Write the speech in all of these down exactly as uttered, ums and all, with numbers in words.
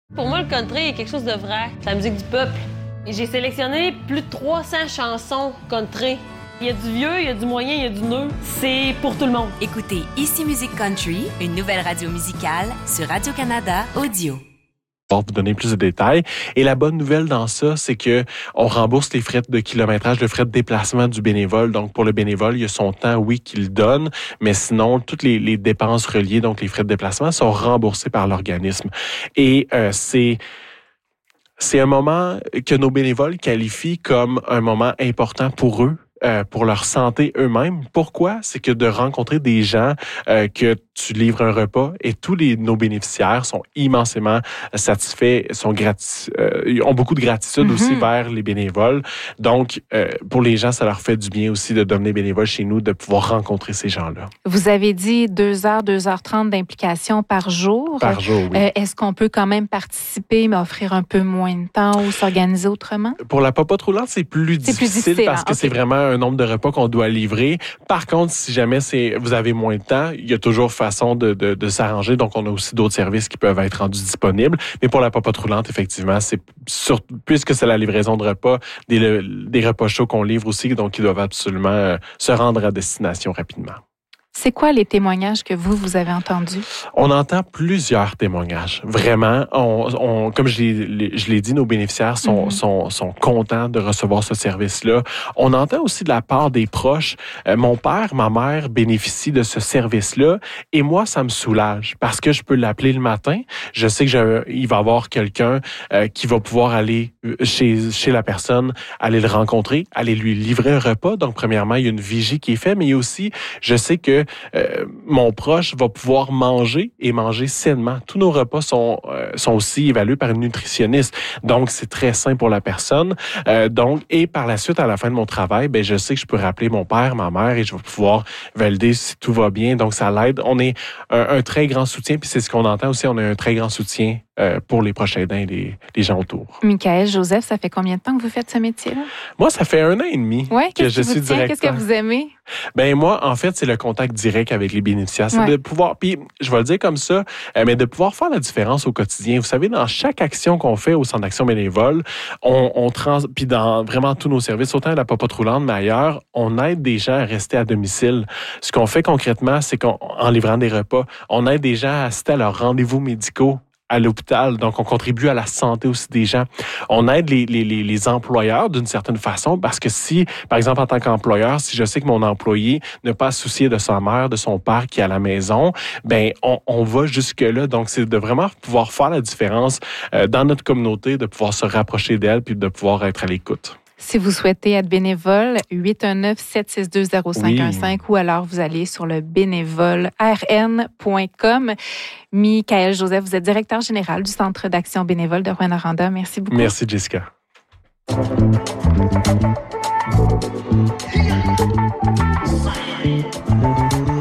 Pour moi, le country est quelque chose de vrai. C'est la musique du peuple. Et j'ai sélectionné plus de trois cents chansons country. Il y a du vieux, il y a du moyen, il y a du neuf. C'est pour tout le monde. Écoutez Ici Musique Country, une nouvelle radio musicale sur Radio-Canada Audio. Pour vous donner plus de détails. Et la bonne nouvelle dans ça, c'est que on rembourse les frais de kilométrage, le frais de déplacement du bénévole. Donc, pour le bénévole, il y a son temps, oui, qu'il donne, mais sinon, toutes les, les dépenses reliées, donc les frais de déplacement, sont remboursés par l'organisme. Et euh, c'est... C'est un moment que nos bénévoles qualifient comme un moment important pour eux, euh, pour leur santé eux-mêmes. Pourquoi? C'est que de rencontrer des gens euh, que tu livres un repas et tous les, nos bénéficiaires sont immensément satisfaits, sont grati- euh, ont beaucoup de gratitude mm-hmm. aussi vers les bénévoles. Donc, euh, pour les gens, ça leur fait du bien aussi de devenir bénévole chez nous, de pouvoir rencontrer ces gens-là. Vous avez dit deux heures, deux heures trente d'implication par jour. Par jour, oui. Euh, est-ce qu'on peut quand même participer, mais offrir un peu moins de temps ou s'organiser autrement? Pour la popote roulante, c'est plus, c'est difficile, plus difficile parce hein? que okay. c'est vraiment un nombre de repas qu'on doit livrer. Par contre, si jamais c'est, vous avez moins de temps, il y a toujours façon de, de, de s'arranger. Donc, on a aussi d'autres services qui peuvent être rendus disponibles. Mais pour la popote roulante, effectivement, c'est sur, puisque c'est la livraison de repas, des, des repas chauds qu'on livre aussi, donc ils doivent absolument euh, se rendre à destination rapidement. C'est quoi les témoignages que vous, vous avez entendus? On entend plusieurs témoignages. Vraiment, on, on, comme je l'ai, je l'ai dit, nos bénéficiaires sont, mm-hmm. sont, sont contents de recevoir ce service-là. On entend aussi de la part des proches. Euh, mon père, ma mère bénéficient de ce service-là et moi, ça me soulage parce que je peux l'appeler le matin. Je sais que je, il va y avoir quelqu'un euh, qui va pouvoir aller chez, chez la personne, aller le rencontrer, aller lui livrer un repas. Donc, premièrement, il y a une vigie qui est faite, mais il y a aussi, je sais que Euh, mon proche va pouvoir manger et manger sainement. Tous nos repas sont euh, sont aussi évalués par une nutritionniste. Donc, c'est très sain pour la personne. Euh, donc, et par la suite, à la fin de mon travail, ben je sais que je peux rappeler mon père, ma mère et je vais pouvoir valider si tout va bien. Donc, ça l'aide. On est un, un très grand soutien. Puis c'est ce qu'on entend aussi. On a un très grand soutien euh, pour les proches aidants et les, les gens autour. Michaël, Joseph, ça fait combien de temps que vous faites ce métier-là? Moi, ça fait un an et demi ouais, que je qui suis vous tient? directeur. Qu'est-ce que vous aimez? Ben moi, en fait, c'est le contact direct avec les bénéficiaires. C'est ouais. de pouvoir, puis je vais le dire comme ça, euh, mais de pouvoir faire la différence au quotidien. Vous savez, dans chaque action qu'on fait au Centre d'action bénévole, on, on trans, puis dans vraiment tous nos services, autant à la popote roulante, mais ailleurs, on aide des gens à rester à domicile. Ce qu'on fait concrètement, c'est qu'en livrant des repas, on aide des gens à assister à leurs rendez-vous médicaux à l'hôpital. Donc, on contribue à la santé aussi des gens. On aide les, les, les, les employeurs d'une certaine façon parce que si, par exemple, en tant qu'employeur, si je sais que mon employé n'a pas à se soucier de sa mère, de son père qui est à la maison, ben on, on va jusque-là. Donc, c'est de vraiment pouvoir faire la différence euh, dans notre communauté, de pouvoir se rapprocher d'elle puis de pouvoir être à l'écoute. Si vous souhaitez être bénévole, huit un neuf, sept six deux, zéro cinq un cinq oui. ou alors vous allez sur le bénévole r n point com. Michaël Joseph, vous êtes directeur général du Centre d'action bénévole de Rouyn-Noranda. Merci beaucoup. Merci, Jessica.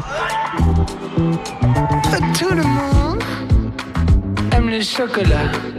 Tout le monde aime le chocolat.